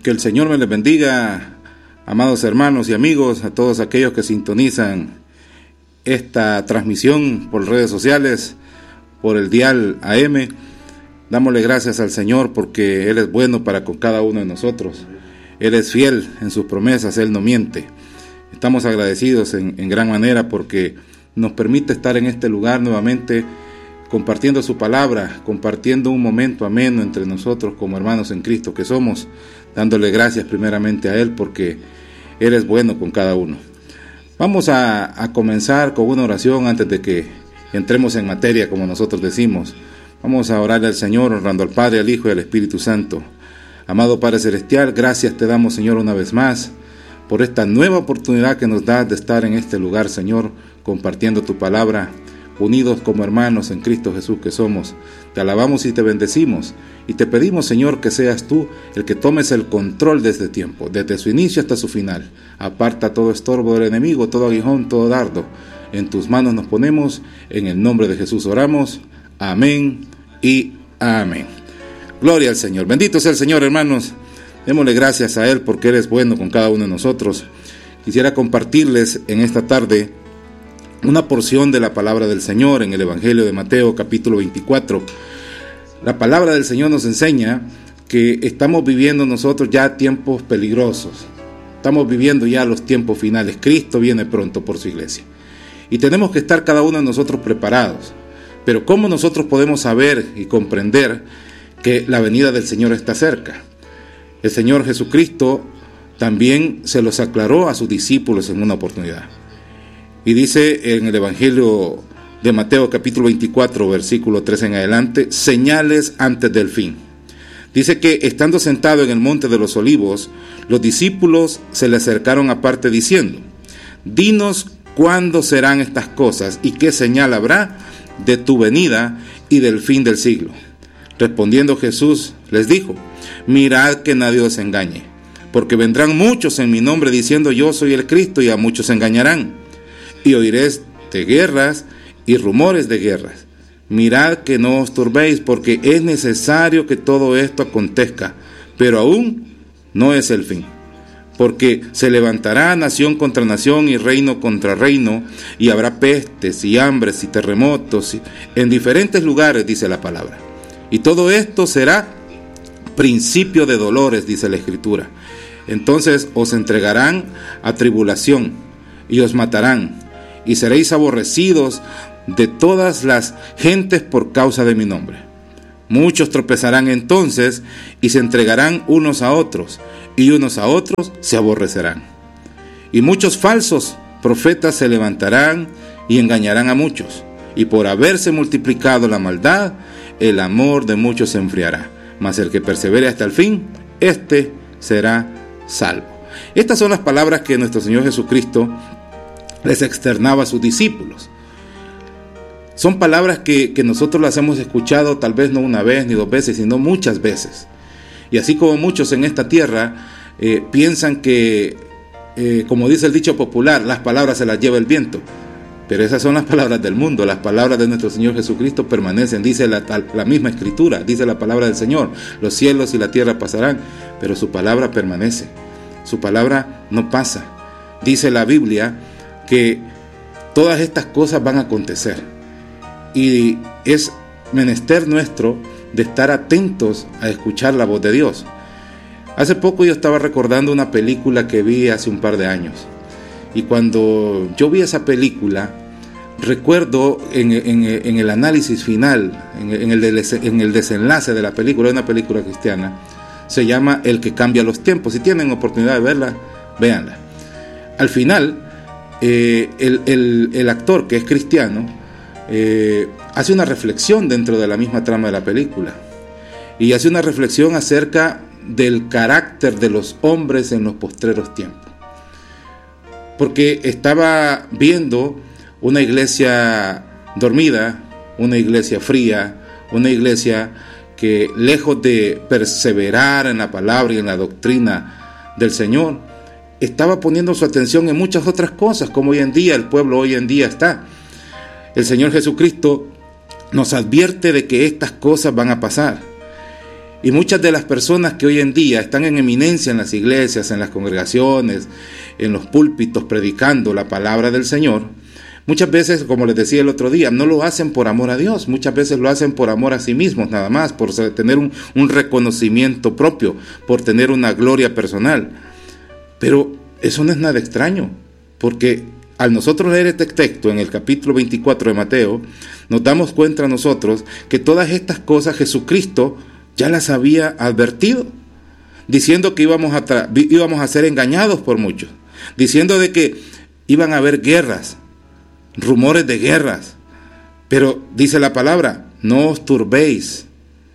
Que el Señor me les bendiga, amados hermanos y amigos, a todos aquellos que sintonizan esta transmisión por redes sociales, por el dial AM. Dámosle gracias al Señor porque Él es bueno para con cada uno de nosotros. Él es fiel en sus promesas, Él no miente. Estamos agradecidos en gran manera porque nos permite estar en este lugar nuevamente compartiendo su palabra, compartiendo un momento ameno entre nosotros como hermanos en Cristo que somos, dándole gracias primeramente a Él porque Él es bueno con cada uno. Vamos a comenzar con una oración antes de que entremos en materia, como nosotros decimos. Vamos a orarle al Señor, honrando al Padre, al Hijo y al Espíritu Santo. Amado Padre Celestial, gracias te damos, Señor, una vez más, por esta nueva oportunidad que nos das de estar en este lugar, Señor, compartiendo tu palabra, unidos como hermanos en Cristo Jesús que somos. Te alabamos y te bendecimos y te pedimos, Señor, que seas tú el que tomes el control de este tiempo, desde su inicio hasta su final. Aparta todo estorbo del enemigo, todo aguijón, todo dardo. En tus manos nos ponemos, en el nombre de Jesús oramos. Amén y amén. Gloria al Señor. Bendito sea el Señor, hermanos. Démosle gracias a Él porque Él es bueno con cada uno de nosotros. Quisiera compartirles en esta tarde una porción de la palabra del Señor en el Evangelio de Mateo, capítulo 24. La palabra del Señor nos enseña que estamos viviendo nosotros ya tiempos peligrosos. Estamos viviendo ya los tiempos finales. Cristo viene pronto por su iglesia. Y tenemos que estar cada uno de nosotros preparados. Pero ¿cómo nosotros podemos saber y comprender que la venida del Señor está cerca? El Señor Jesucristo también se los aclaró a sus discípulos en una oportunidad. Y dice en el Evangelio de Mateo capítulo 24, versículo 3 en adelante, señales antes del fin. Dice que estando sentado en el monte de los olivos, los discípulos se le acercaron aparte diciendo, dinos cuándo serán estas cosas y qué señal habrá de tu venida y del fin del siglo. Respondiendo Jesús les dijo, mirad que nadie os engañe, porque vendrán muchos en mi nombre diciendo yo soy el Cristo y a muchos engañarán. Y oiréis de guerras y rumores de guerras. Mirad que no os turbéis, porque es necesario que todo esto acontezca, pero aún no es el fin. Porque se levantará nación contra nación y reino contra reino, y habrá pestes y hambres y terremotos en diferentes lugares, dice la palabra. Y todo esto será principio de dolores, dice la Escritura. Entonces os entregarán a tribulación y os matarán, y seréis aborrecidos de todas las gentes por causa de mi nombre. Muchos tropezarán entonces y se entregarán unos a otros, y unos a otros se aborrecerán. Y muchos falsos profetas se levantarán y engañarán a muchos, y por haberse multiplicado la maldad, el amor de muchos se enfriará. Mas el que persevere hasta el fin, éste será salvo. Estas son las palabras que nuestro Señor Jesucristo les externaba a sus discípulos. Son palabras que nosotros las hemos escuchado tal vez no una vez ni dos veces, sino muchas veces. Y así como muchos en esta tierra piensan que, como dice el dicho popular, las palabras se las lleva el viento. Pero esas son las palabras del mundo. Las palabras de nuestro Señor Jesucristo permanecen, dice la misma Escritura, dice la palabra del Señor. Los cielos y la tierra pasarán, pero su palabra permanece. Su palabra no pasa. Dice la Biblia que todas estas cosas van a acontecer y es menester nuestro de estar atentos a escuchar la voz de Dios. Hace poco yo estaba recordando una película que vi hace un par de años, y cuando yo vi esa película recuerdo en el análisis final, en el desenlace de la película, una película cristiana, se llama El que cambia los tiempos. Si tienen oportunidad de verla, véanla. Al final el actor, que es cristiano, hace una reflexión dentro de la misma trama de la película, y hace una reflexión acerca del carácter de los hombres en los postreros tiempos, porque estaba viendo una iglesia dormida, una iglesia fría, una iglesia que lejos de perseverar en la palabra y en la doctrina del Señor, estaba poniendo su atención en muchas otras cosas, como hoy en día el pueblo hoy en día está. El Señor Jesucristo nos advierte de que estas cosas van a pasar. Y muchas de las personas que hoy en día están en eminencia en las iglesias, en las congregaciones, en los púlpitos, predicando la palabra del Señor, muchas veces, como les decía el otro día, no lo hacen por amor a Dios, muchas veces lo hacen por amor a sí mismos nada más, por tener un reconocimiento propio, por tener una gloria personal. Pero eso no es nada extraño, porque al nosotros leer este texto en el capítulo 24 de Mateo, nos damos cuenta nosotros que todas estas cosas Jesucristo ya las había advertido, diciendo que íbamos a ser engañados por muchos, diciendo de que iban a haber guerras, rumores de guerras, pero dice la palabra, no os turbéis,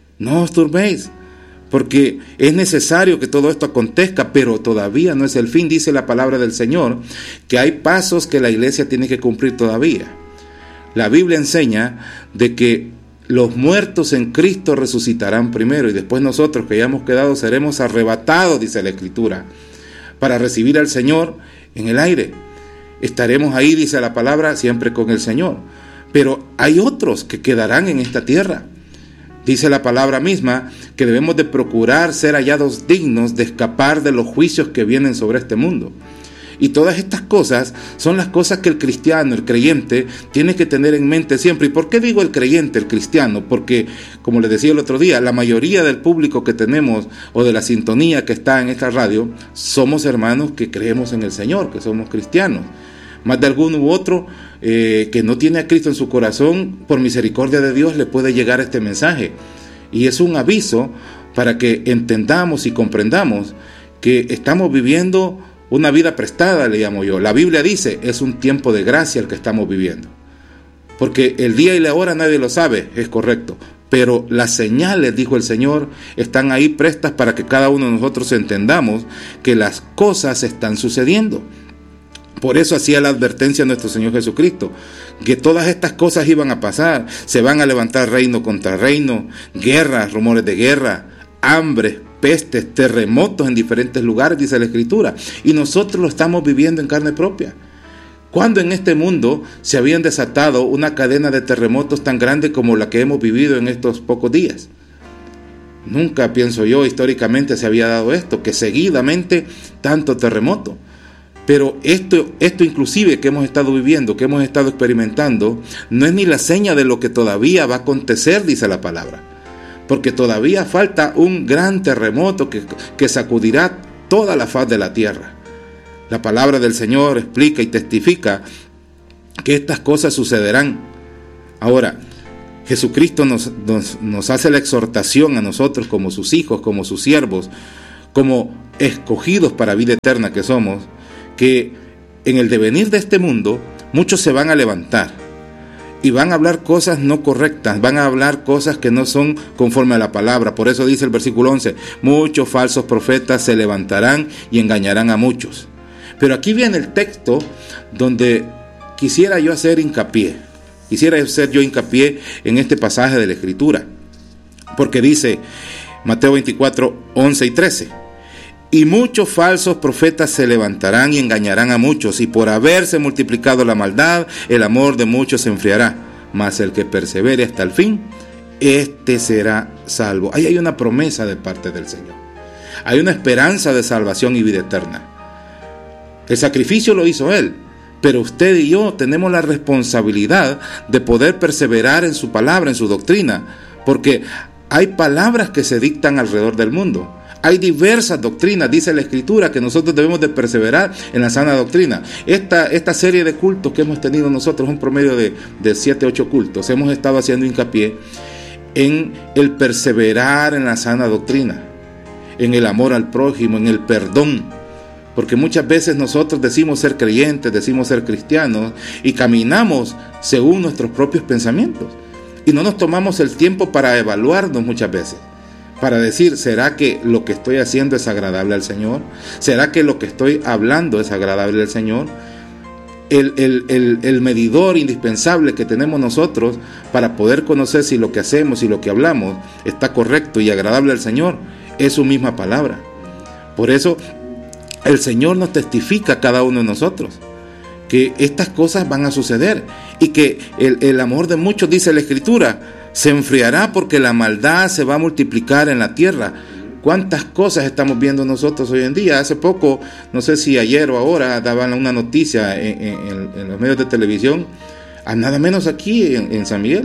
porque es necesario que todo esto acontezca, pero todavía no es el fin. Dice la palabra del Señor que hay pasos que la iglesia tiene que cumplir todavía. La Biblia enseña de que los muertos en Cristo resucitarán primero y después nosotros que ya hemos quedado seremos arrebatados, dice la Escritura, para recibir al Señor en el aire. Estaremos ahí, dice la palabra, siempre con el Señor. Pero hay otros que quedarán en esta tierra. Dice la palabra misma que debemos de procurar ser hallados dignos de escapar de los juicios que vienen sobre este mundo. Y todas estas cosas son las cosas que el cristiano, el creyente, tiene que tener en mente siempre. ¿Y por qué digo el creyente, el cristiano? Porque, como les decía el otro día, la mayoría del público que tenemos o de la sintonía que está en esta radio, somos hermanos que creemos en el Señor, que somos cristianos. Más de alguno u otro que no tiene a Cristo en su corazón, por misericordia de Dios le puede llegar este mensaje. Y es un aviso para que entendamos y comprendamos que estamos viviendo una vida prestada, le llamo yo. La Biblia dice, es un tiempo de gracia el que estamos viviendo. Porque el día y la hora nadie lo sabe, es correcto. Pero las señales, dijo el Señor, están ahí prestas para que cada uno de nosotros entendamos que las cosas están sucediendo. Por eso hacía la advertencia a nuestro Señor Jesucristo, que todas estas cosas iban a pasar. Se van a levantar reino contra reino, guerras, rumores de guerra, hambre, pestes, terremotos en diferentes lugares, dice la Escritura. Y nosotros lo estamos viviendo en carne propia. ¿Cuándo en este mundo se habían desatado una cadena de terremotos tan grande como la que hemos vivido en estos pocos días? Nunca, pienso yo, históricamente se había dado esto, que seguidamente tanto terremoto. Pero esto inclusive que hemos estado viviendo, que hemos estado experimentando, no es ni la seña de lo que todavía va a acontecer, dice la palabra. Porque todavía falta un gran terremoto que sacudirá toda la faz de la tierra. La palabra del Señor explica y testifica que estas cosas sucederán. Ahora, Jesucristo nos hace la exhortación a nosotros como sus hijos, como sus siervos, como escogidos para vida eterna que somos, que en el devenir de este mundo muchos se van a levantar y van a hablar cosas no correctas, van a hablar cosas que no son conforme a la palabra. Por eso dice el versículo 11, muchos falsos profetas se levantarán y engañarán a muchos. Pero aquí viene el texto donde quisiera yo hacer hincapié en este pasaje de la Escritura, porque dice Mateo 24, 11 y 13, y muchos falsos profetas se levantarán y engañarán a muchos, y por haberse multiplicado la maldad, el amor de muchos se enfriará, mas el que persevere hasta el fin, este será salvo. Ahí hay una promesa de parte del Señor, hay una esperanza de salvación y vida eterna. El sacrificio lo hizo Él, pero usted y yo tenemos la responsabilidad de poder perseverar en su palabra, en su doctrina, porque hay palabras que se dictan alrededor del mundo. Hay diversas doctrinas, dice la Escritura, que nosotros debemos de perseverar en la sana doctrina. Esta serie de cultos que hemos tenido nosotros, un promedio de 7, 8 cultos, hemos estado haciendo hincapié en el perseverar en la sana doctrina, en el amor al prójimo, en el perdón. Porque muchas veces nosotros decimos ser creyentes, decimos ser cristianos y caminamos según nuestros propios pensamientos. Y no nos tomamos el tiempo para evaluarnos muchas veces. Para decir, ¿será que lo que estoy haciendo es agradable al Señor? ¿Será que lo que estoy hablando es agradable al Señor? El medidor indispensable que tenemos nosotros para poder conocer si lo que hacemos y lo que hablamos está correcto y agradable al Señor es su misma palabra. Por eso el Señor nos testifica a cada uno de nosotros que estas cosas van a suceder y que el amor de muchos, dice la Escritura, Se enfriará porque la maldad se va a multiplicar en la tierra. ¿Cuántas cosas estamos viendo nosotros hoy en día? Hace poco, no sé si ayer o ahora, daban una noticia en los medios de televisión, a nada menos aquí en San Miguel,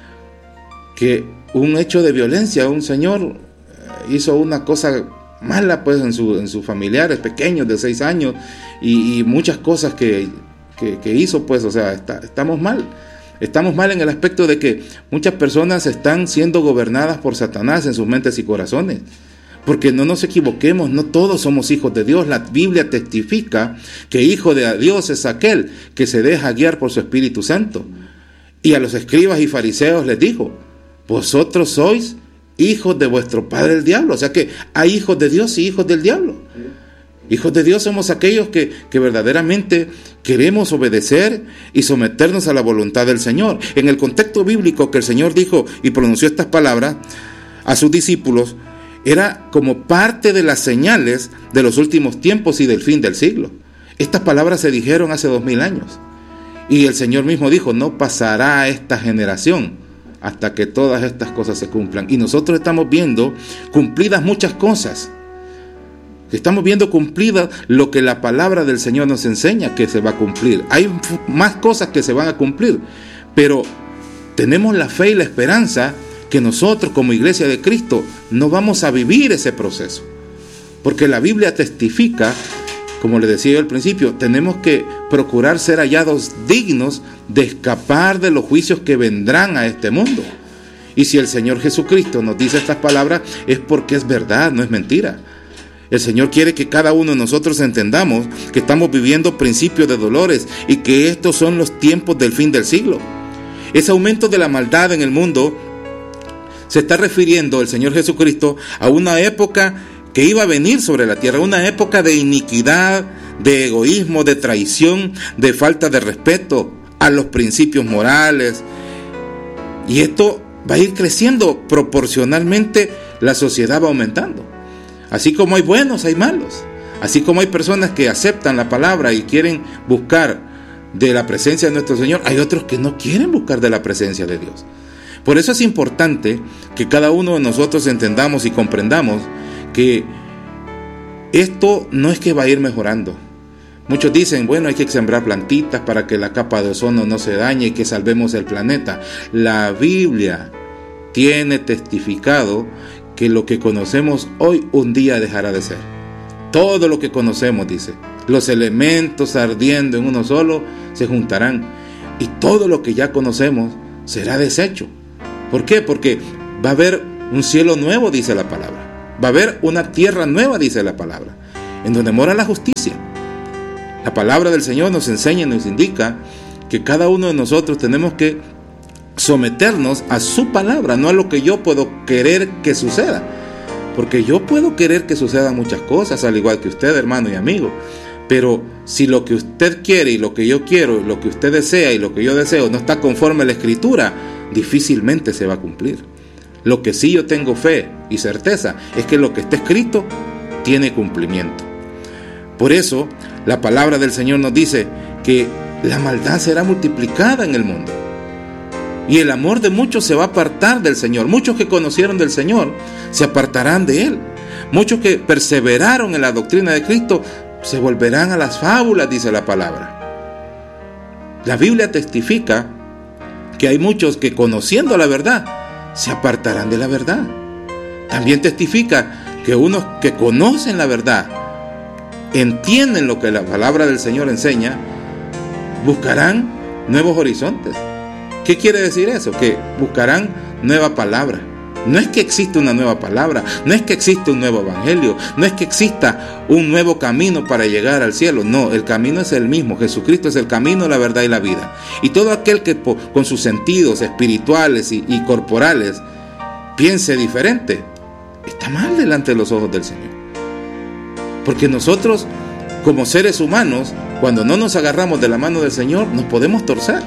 que un hecho de violencia, un señor hizo una cosa mala pues en sus familiares pequeños de 6 años y muchas cosas que hizo pues, o sea, estamos mal. Estamos mal en el aspecto de que muchas personas están siendo gobernadas por Satanás en sus mentes y corazones. Porque no nos equivoquemos, no todos somos hijos de Dios. La Biblia testifica que hijo de Dios es aquel que se deja guiar por su Espíritu Santo. Y a los escribas y fariseos les dijo: vosotros sois hijos de vuestro padre el diablo. O sea que hay hijos de Dios y hijos del diablo. Hijos de Dios somos aquellos que verdaderamente queremos obedecer y someternos a la voluntad del Señor. En el contexto bíblico que el Señor dijo y pronunció estas palabras a sus discípulos, era como parte de las señales de los últimos tiempos y del fin del siglo. Estas palabras se dijeron hace 2000 años. Y el Señor mismo dijo: no pasará esta generación hasta que todas estas cosas se cumplan. Y nosotros estamos viendo cumplidas muchas cosas. Estamos viendo cumplida lo que la palabra del Señor nos enseña que se va a cumplir. Hay más cosas que se van a cumplir, pero tenemos la fe y la esperanza que nosotros como Iglesia de Cristo no vamos a vivir ese proceso, porque la Biblia testifica, como le decía yo al principio, tenemos que procurar ser hallados dignos de escapar de los juicios que vendrán a este mundo. Y si el Señor Jesucristo nos dice estas palabras, es porque es verdad, no es mentira. El Señor quiere que cada uno de nosotros entendamos que estamos viviendo principios de dolores y que estos son los tiempos del fin del siglo. Ese aumento de la maldad en el mundo se está refiriendo el Señor Jesucristo a una época que iba a venir sobre la tierra, una época de iniquidad, de egoísmo, de traición, de falta de respeto a los principios morales. Y esto va a ir creciendo proporcionalmente, la sociedad va aumentando. Así como hay buenos, hay malos. Así como hay personas que aceptan la palabra y quieren buscar de la presencia de nuestro Señor, hay otros que no quieren buscar de la presencia de Dios. Por eso es importante que cada uno de nosotros entendamos y comprendamos que esto no es que va a ir mejorando. Muchos dicen, bueno, hay que sembrar plantitas para que la capa de ozono no se dañe y que salvemos el planeta. La Biblia tiene testificado que lo que conocemos hoy un día dejará de ser. Todo lo que conocemos, dice, los elementos ardiendo en uno solo se juntarán y todo lo que ya conocemos será deshecho. ¿Por qué? Porque va a haber un cielo nuevo, dice la palabra. Va a haber una tierra nueva, dice la palabra, en donde mora la justicia. La palabra del Señor nos enseña y nos indica que cada uno de nosotros tenemos que someternos a su palabra, no a lo que yo puedo querer que suceda. Porque yo puedo querer que sucedan muchas cosas, al igual que usted, hermano y amigo. Pero si lo que usted quiere y lo que yo quiero, lo que usted desea y lo que yo deseo no está conforme a la Escritura, difícilmente se va a cumplir. Lo que sí yo tengo fe y certeza es que lo que está escrito tiene cumplimiento. Por eso la palabra del Señor nos dice que la maldad será multiplicada en el mundo y el amor de muchos se va a apartar del Señor. Muchos que conocieron del Señor se apartarán de Él. Muchos que perseveraron en la doctrina de Cristo se volverán a las fábulas, dice la palabra. La Biblia testifica que hay muchos que conociendo la verdad se apartarán de la verdad. También testifica que unos que conocen la verdad, entienden lo que la palabra del Señor enseña, buscarán nuevos horizontes. ¿Qué quiere decir eso? Que buscarán nueva palabra. No es que exista una nueva palabra, no es que exista un nuevo evangelio, no es que exista un nuevo camino para llegar al cielo. No, el camino es el mismo. Jesucristo es el camino, la verdad y la vida. Y todo aquel que con sus sentidos espirituales y corporales piense diferente, está mal delante de los ojos del Señor. Porque nosotros, como seres humanos, cuando no nos agarramos de la mano del Señor, nos podemos torcer.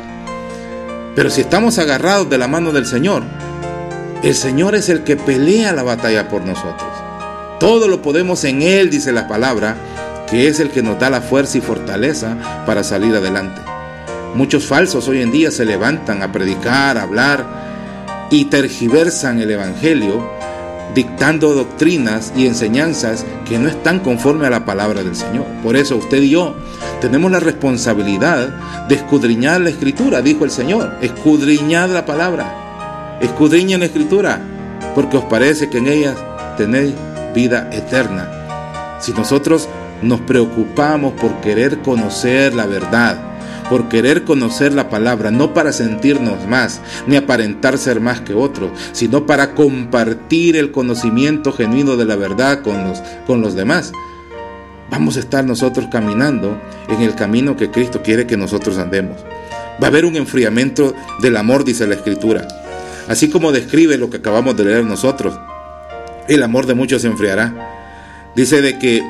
Pero si estamos agarrados de la mano del Señor, el Señor es el que pelea la batalla por nosotros. Todo lo podemos en Él, dice la palabra, que es el que nos da la fuerza y fortaleza para salir adelante. Muchos falsos hoy en día se levantan a predicar, a hablar, y tergiversan el Evangelio, dictando doctrinas y enseñanzas que no están conforme a la palabra del Señor. Por eso usted y yo tenemos la responsabilidad de escudriñar la Escritura, dijo el Señor. Escudriñad la palabra, escudriñen la Escritura, porque os parece que en ellas tenéis vida eterna. Si nosotros nos preocupamos por querer conocer la verdad, por querer conocer la palabra, no para sentirnos más, ni aparentar ser más que otros, sino para compartir el conocimiento genuino de la verdad con los demás, vamos a estar nosotros caminando en el camino que Cristo quiere que nosotros andemos. Va a haber un enfriamiento del amor, dice la Escritura. Así como describe lo que acabamos de leer nosotros, el amor de muchos se enfriará. Dice de que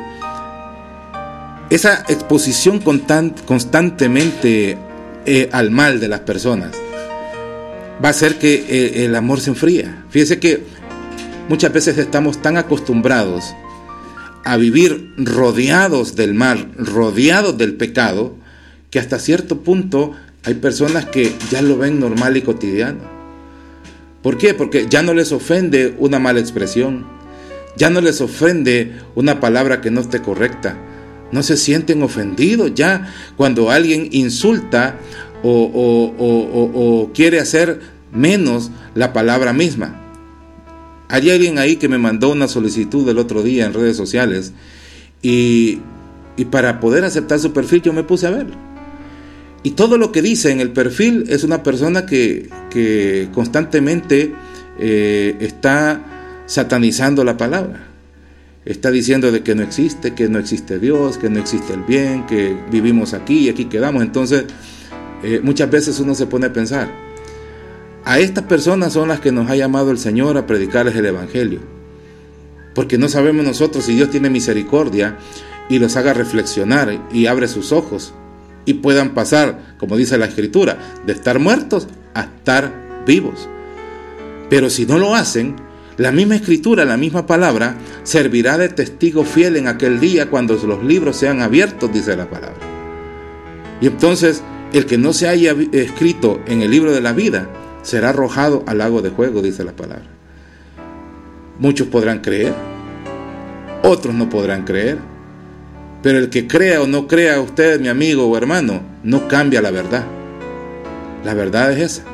esa exposición constantemente al mal de las personas va a hacer que el amor se enfríe. Fíjese que muchas veces estamos tan acostumbrados a vivir rodeados del mal, rodeados del pecado, que hasta cierto punto hay personas que ya lo ven normal y cotidiano. ¿Por qué? Porque ya no les ofende una mala expresión, ya no les ofende una palabra que no esté correcta. No se sienten ofendidos ya cuando alguien insulta o quiere hacer menos la palabra misma. Hay alguien ahí que me mandó una solicitud el otro día en redes sociales y para poder aceptar su perfil yo me puse a verlo. Y todo lo que dice en el perfil es una persona que constantemente está satanizando la palabra. Está diciendo de que no existe Dios, que no existe el bien, que vivimos aquí y aquí quedamos. Entonces, muchas veces uno se pone a pensar, a estas personas son las que nos ha llamado el Señor a predicarles el Evangelio. Porque no sabemos nosotros si Dios tiene misericordia y los haga reflexionar y abre sus ojos y puedan pasar, como dice la Escritura, de estar muertos a estar vivos. Pero si no lo hacen, la misma Escritura, la misma palabra, servirá de testigo fiel en aquel día cuando los libros sean abiertos, dice la palabra. Y entonces, el que no se haya escrito en el libro de la vida, será arrojado al lago de fuego, dice la palabra. Muchos podrán creer, otros no podrán creer, pero el que crea o no crea, usted, mi amigo o hermano, no cambia la verdad. La verdad es esa.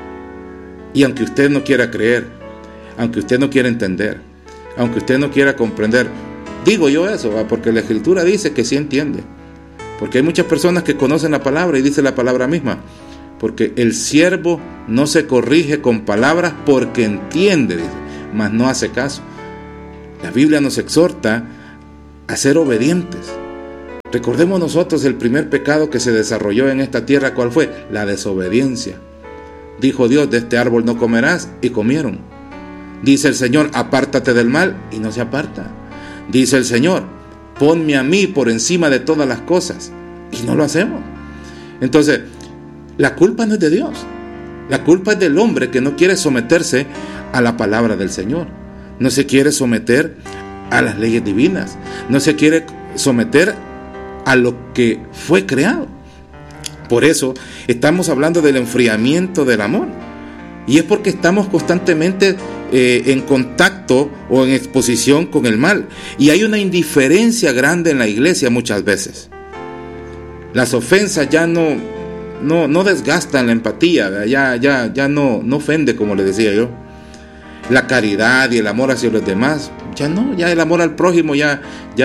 Y aunque usted no quiera creer, aunque usted no quiera entender, aunque usted no quiera comprender, digo yo eso, porque la Escritura dice que sí entiende, porque hay muchas personas que conocen la palabra y dice la palabra misma, porque el siervo no se corrige con palabras porque entiende, dice, mas no hace caso. La Biblia nos exhorta a ser obedientes. Recordemos nosotros el primer pecado que se desarrolló en esta tierra, ¿cuál fue? La desobediencia. Dijo Dios, de este árbol no comerás, y comieron. Dice el Señor, apártate del mal, y no se aparta. Dice el Señor, ponme a mí por encima de todas las cosas, y no lo hacemos. Entonces, la culpa no es de Dios, la culpa es del hombre que no quiere someterse a la palabra del Señor, no se quiere someter a las leyes divinas, no se quiere someter a lo que fue creado. Por eso estamos hablando del enfriamiento del amor, y es porque estamos constantemente en contacto o en exposición con el mal, y hay una indiferencia grande en la iglesia muchas veces. Las ofensas ya no desgastan la empatía, ya no ofende, como le decía yo. La caridad y el amor hacia los demás, ya el amor al prójimo ya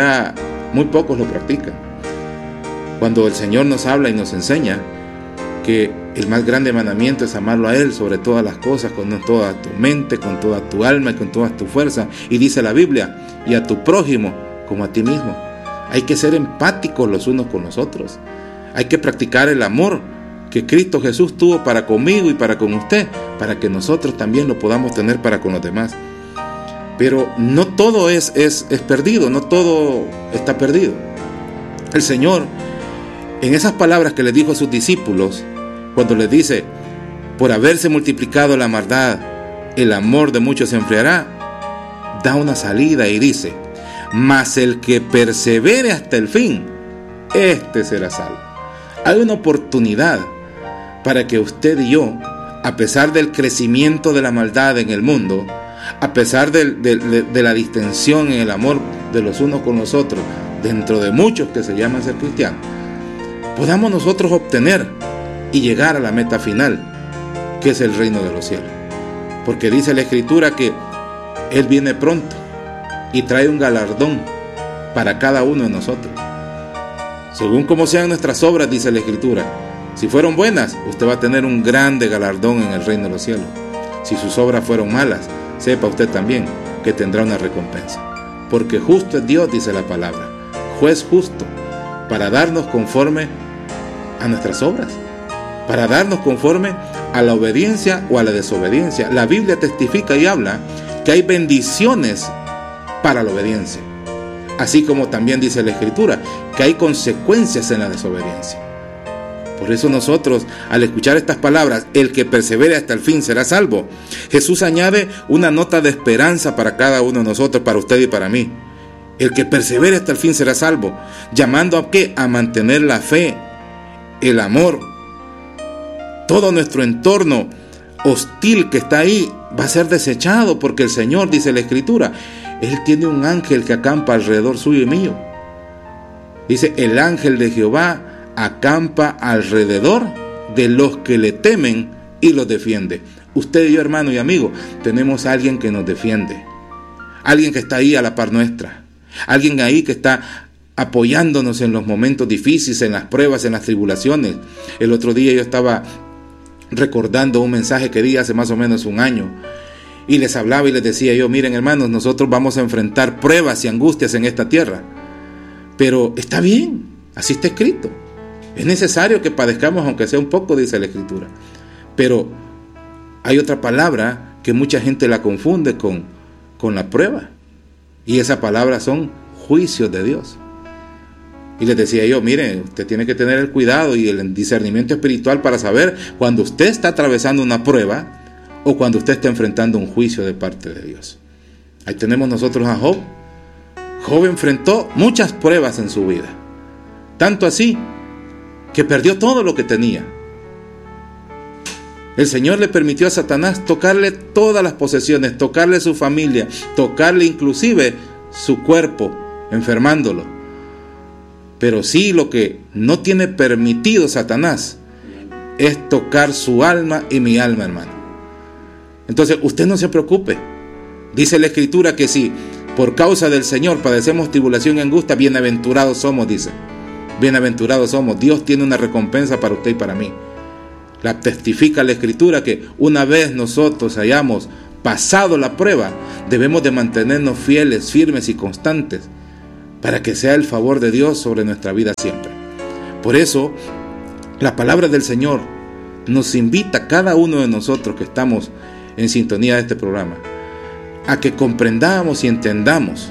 muy pocos lo practican. Cuando el Señor nos habla y nos enseña que el más grande mandamiento es amarlo a Él sobre todas las cosas, con toda tu mente, con toda tu alma y con toda tu fuerza. Y dice la Biblia, y a tu prójimo como a ti mismo. Hay que ser empáticos los unos con los otros. Hay que practicar el amor que Cristo Jesús tuvo para conmigo y para con usted, para que nosotros también lo podamos tener para con los demás. Pero no todo es perdido, no todo está perdido. El Señor, en esas palabras que le dijo a sus discípulos, cuando les dice, por haberse multiplicado la maldad, el amor de muchos se enfriará, da una salida y dice, mas el que persevere hasta el fin, este será salvo. Hay una oportunidad para que usted y yo a pesar del crecimiento de la maldad en el mundo, a pesar de la distensión en el amor de los unos con los otros, dentro de muchos que se llaman ser cristianos, podamos nosotros obtener y llegar a la meta final, que es el reino de los cielos. Porque dice la Escritura que Él viene pronto y trae un galardón para cada uno de nosotros. Según como sean nuestras obras, dice la Escritura, si fueron buenas, usted va a tener un grande galardón en el reino de los cielos. Si sus obras fueron malas, sepa usted también que tendrá una recompensa. Porque justo es Dios, dice la palabra, juez justo, para darnos conforme a nuestras obras, para darnos conforme a la obediencia o a la desobediencia. La Biblia testifica y habla que hay bendiciones para la obediencia, así como también dice la Escritura que hay consecuencias en la desobediencia. Por eso nosotros, al escuchar estas palabras, el que persevere hasta el fin será salvo, Jesús añade una nota de esperanza para cada uno de nosotros, para usted y para mí. El que persevere hasta el fin será salvo, llamando a ¿qué? A mantener la fe, el amor. Todo nuestro entorno hostil que está ahí va a ser desechado, porque el Señor, dice la Escritura, Él tiene un ángel que acampa alrededor suyo y mío. Dice, el ángel de Jehová acampa alrededor de los que le temen y los defiende. Usted y yo, hermano y amigo, tenemos a alguien que nos defiende, alguien que está ahí a la par nuestra, alguien ahí que está apoyándonos en los momentos difíciles, en las pruebas, en las tribulaciones. El otro día yo estaba recordando un mensaje que di hace más o menos un año, y les hablaba y les decía yo, miren hermanos, nosotros vamos a enfrentar pruebas y angustias en esta tierra, pero está bien, así está escrito. Es necesario que padezcamos aunque sea un poco, dice la Escritura. Pero hay otra palabra que mucha gente la confunde con la prueba, y esa palabra son juicios de Dios. Y les decía yo, mire, usted tiene que tener el cuidado y el discernimiento espiritual para saber cuando usted está atravesando una prueba o cuando usted está enfrentando un juicio de parte de Dios. Ahí tenemos nosotros a Job. Job enfrentó muchas pruebas en su vida, tanto así que perdió todo lo que tenía. El Señor le permitió a Satanás tocarle todas las posesiones, tocarle su familia, tocarle inclusive su cuerpo, enfermándolo. Pero sí, lo que no tiene permitido Satanás es tocar su alma y mi alma, hermano. Entonces, usted no se preocupe. Dice la Escritura que si por causa del Señor padecemos tribulación y angustia, bienaventurados somos, dice. Bienaventurados somos. Dios tiene una recompensa para usted y para mí. La testifica la Escritura que una vez nosotros hayamos pasado la prueba, debemos de mantenernos fieles, firmes y constantes, para que sea el favor de Dios sobre nuestra vida siempre. Por eso, la palabra del Señor nos invita a cada uno de nosotros que estamos en sintonía de este programa, a que comprendamos y entendamos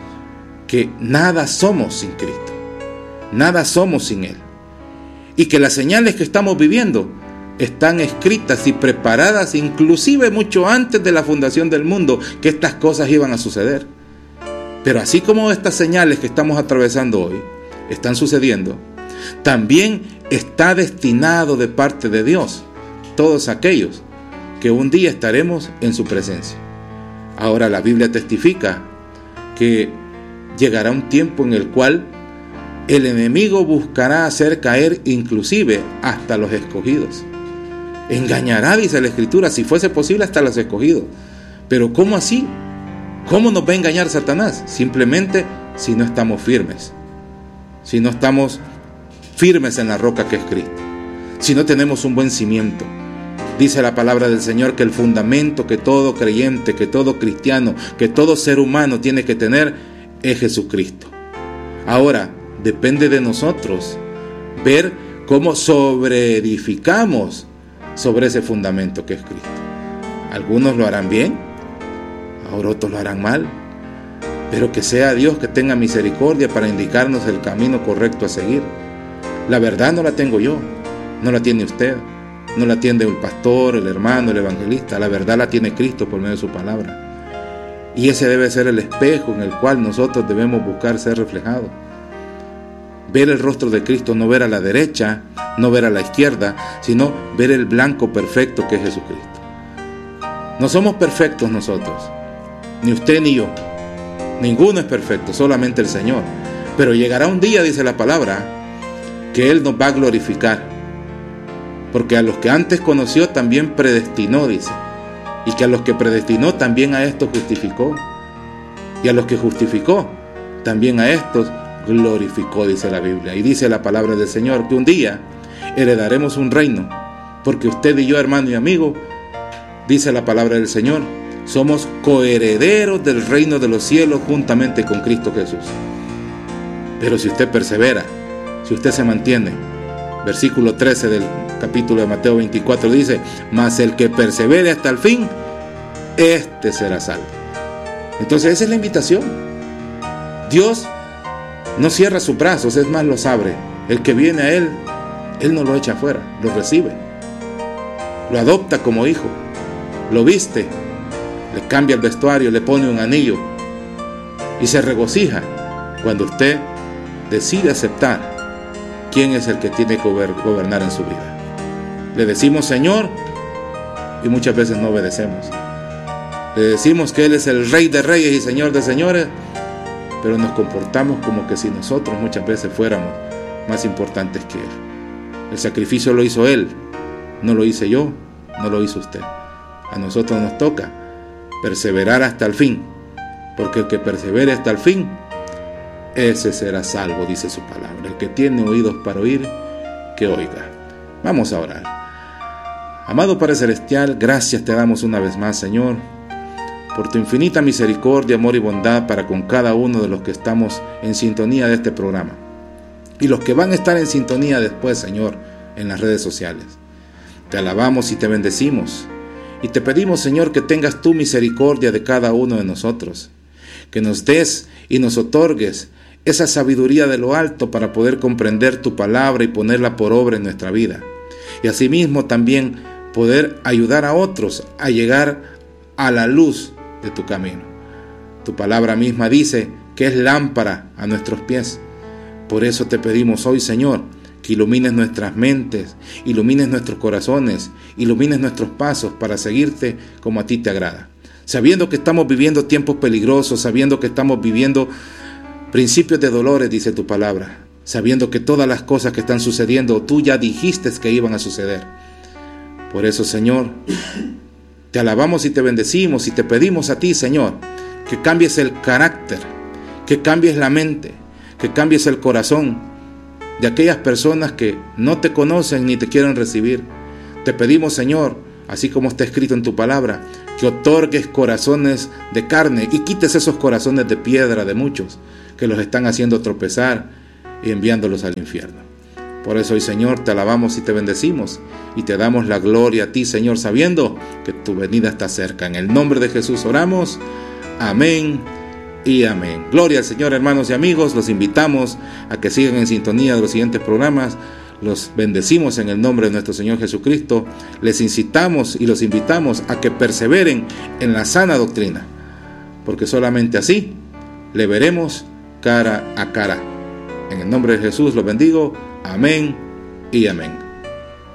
que nada somos sin Cristo, nada somos sin Él, y que las señales que estamos viviendo están escritas y preparadas inclusive mucho antes de la fundación del mundo, que estas cosas iban a suceder. Pero así como estas señales que estamos atravesando hoy están sucediendo, también está destinado de parte de Dios todos aquellos que un día estaremos en su presencia. Ahora la Biblia testifica que llegará un tiempo en el cual el enemigo buscará hacer caer inclusive hasta los escogidos. Engañará, dice la Escritura, si fuese posible hasta los escogidos. Pero ¿cómo así? ¿Cómo nos va a engañar Satanás? Simplemente si no estamos firmes. Si no estamos firmes en la roca que es Cristo. Si no tenemos un buen cimiento. Dice la palabra del Señor que el fundamento que todo creyente, que todo cristiano, que todo ser humano tiene que tener es Jesucristo. Ahora, depende de nosotros ver cómo sobreedificamos sobre ese fundamento que es Cristo. Algunos lo harán bien, ahora otros lo harán mal, pero que sea Dios que tenga misericordia para indicarnos el camino correcto a seguir. La verdad no la tengo yo, no la tiene usted, no la tiene el pastor, el hermano, el evangelista. La verdad la tiene Cristo por medio de su palabra, y ese debe ser el espejo en el cual nosotros debemos buscar ser reflejados. ver el rostro de Cristo, no ver a la derecha, no ver a la izquierda, sino ver el blanco perfecto que es Jesucristo. No somos perfectos nosotros, ni usted ni yo. Ninguno es perfecto, solamente el Señor. Pero llegará un día, dice la palabra, que Él nos va a glorificar. Porque a los que antes conoció también predestinó, dice. Y que a los que predestinó también a estos justificó. Y a los que justificó también a estos glorificó, dice la Biblia. Y dice la palabra del Señor que un día heredaremos un reino. Porque usted y yo, hermano y amigo, dice la palabra del Señor, somos coherederos del reino de los cielos juntamente con Cristo Jesús. Pero si usted persevera, si usted se mantiene, versículo 13 del capítulo de Mateo 24 dice, mas el que persevere hasta el fin, este será salvo. Entonces esa es la invitación. Dios no cierra sus brazos, es más, los abre. El que viene a Él, Él no lo echa afuera, lo recibe, lo adopta como hijo, lo viste, le cambia el vestuario, le pone un anillo y se regocija cuando usted decide aceptar quién es el que tiene que gobernar en su vida. Le decimos Señor y muchas veces no obedecemos. Le decimos que Él es el Rey de Reyes y Señor de Señores, pero nos comportamos como que si nosotros muchas veces fuéramos más importantes que Él. El sacrificio lo hizo Él, no lo hice yo, no lo hizo usted. A nosotros nos toca perseverar hasta el fin, porque el que persevere hasta el fin, ese será salvo, dice su palabra. El que tiene oídos para oír, que oiga. Vamos a orar. Amado Padre Celestial, gracias te damos una vez más, Señor, por tu infinita misericordia, amor y bondad para con cada uno de los que estamos en sintonía de este programa y los que van a estar en sintonía después, Señor, en las redes sociales. Te alabamos y te bendecimos y te pedimos, Señor, que tengas tu misericordia de cada uno de nosotros, que nos des y nos otorgues esa sabiduría de lo alto para poder comprender tu palabra y ponerla por obra en nuestra vida. Y asimismo también poder ayudar a otros a llegar a la luz de tu camino. Tu palabra misma dice que es lámpara a nuestros pies. Por eso te pedimos hoy, Señor, que ilumines nuestras mentes, ilumines nuestros corazones, ilumines nuestros pasos para seguirte como a ti te agrada. Sabiendo que estamos viviendo tiempos peligrosos, sabiendo que estamos viviendo principios de dolores, dice tu palabra, sabiendo que todas las cosas que están sucediendo, tú ya dijiste que iban a suceder. Por eso, Señor, te alabamos y te bendecimos y te pedimos a ti, Señor, que cambies el carácter, que cambies la mente, que cambies el corazón de aquellas personas que no te conocen ni te quieren recibir. Te pedimos, Señor, así como está escrito en tu palabra, que otorgues corazones de carne y quites esos corazones de piedra de muchos que los están haciendo tropezar y enviándolos al infierno. Por eso hoy, Señor, te alabamos y te bendecimos y te damos la gloria a ti, Señor, sabiendo que tu venida está cerca. En el nombre de Jesús oramos. Amén y amén. Gloria al Señor, hermanos y amigos. Los invitamos a que sigan en sintonía de los siguientes programas. Los bendecimos en el nombre de nuestro Señor Jesucristo. Les incitamos y los invitamos a que perseveren en la sana doctrina, porque solamente así le veremos cara a cara. En el nombre de Jesús los bendigo. Amén y amén.